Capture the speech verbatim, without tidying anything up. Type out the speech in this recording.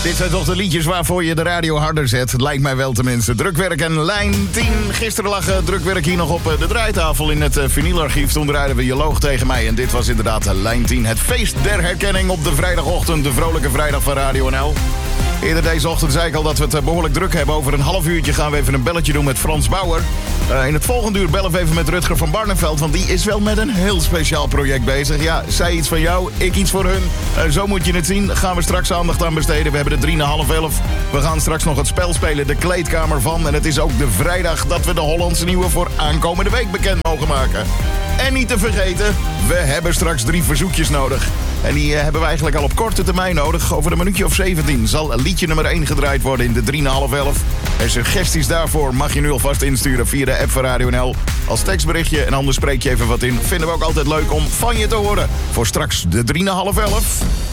Dit zijn toch de liedjes waarvoor je de radio harder zet. Lijkt mij wel tenminste. Drukwerk en lijn tien. Gisteren lag uh, drukwerk hier nog op uh, de draaitafel in het uh, vinylarchief. Toen draaiden we Je loog tegen mij. En dit was inderdaad uh, lijn tien. Het feest der herkenning op de vrijdagochtend. De vrolijke vrijdag van Radio N L. Eerder deze ochtend zei ik al dat we het uh, behoorlijk druk hebben. Over een half uurtje gaan we even een belletje doen met Frans Bauer. Uh, in het volgende uur bellen we even met Rutger van Barneveld. Want die is wel met een heel speciaal project bezig. Ja, zij iets van jou, ik iets voor hun. Uh, zo moet je het zien. Gaan we straks aandacht aan besteden. We hebben de drie na half elf. We gaan straks nog het spel spelen, de kleedkamer van. En het is ook de vrijdag dat we de Hollandse nieuwe voor aankomende week bekend mogen maken. En niet te vergeten, we hebben straks drie verzoekjes nodig. En die hebben we eigenlijk al op korte termijn nodig. Over een minuutje of zeventien zal liedje nummer één gedraaid worden in de drie na half elf. En suggesties daarvoor mag je nu alvast insturen via de app van Radio N L. Als tekstberichtje en anders spreek je even wat in. Vinden we ook altijd leuk om van je te horen. Voor straks de drie na half elf.